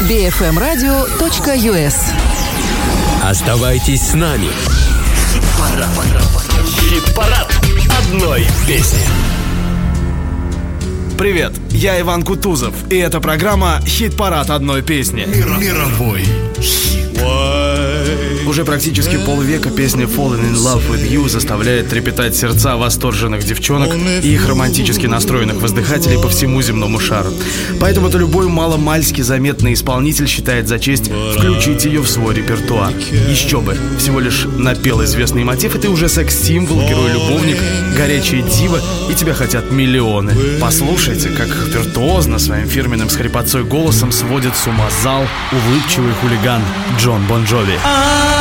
bfmradio.us. Оставайтесь с нами. Хит-парад одной песни. Привет, я Иван Кутузов, и это программа «Хит-парад одной песни». Мировой хит. Уже практически полвека песня «Falling in Love with You» заставляет трепетать сердца восторженных девчонок и их романтически настроенных воздыхателей по всему земному шару. Поэтому-то любой маломальски заметный исполнитель считает за честь включить ее в свой репертуар. Еще бы, всего лишь напел известный мотив, и ты уже секс-символ, герой-любовник, горячая дива, и тебя хотят миллионы. Послушайте, как виртуозно своим фирменным с хрипотцой голосом сводит с ума зал улыбчивый хулиган Джон Бон Джови.